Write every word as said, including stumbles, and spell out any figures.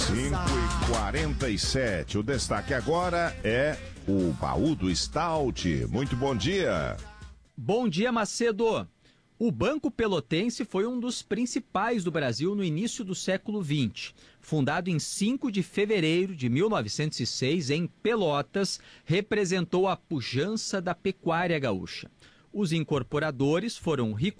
cinco e quarenta e sete. O destaque agora é o baú do Stout. Muito bom dia. Bom dia, Macedo. O Banco Pelotense foi um dos principais do Brasil no início do século vinte. Fundado em cinco de fevereiro de mil novecentos e seis, em Pelotas, representou a pujança da pecuária gaúcha. Os incorporadores foram Rico